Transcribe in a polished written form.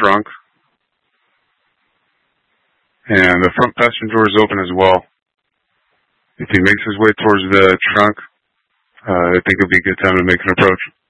trunk. And the front passenger door is open as well. If he makes his way towards the trunk, I think it'll be a good time to make an approach.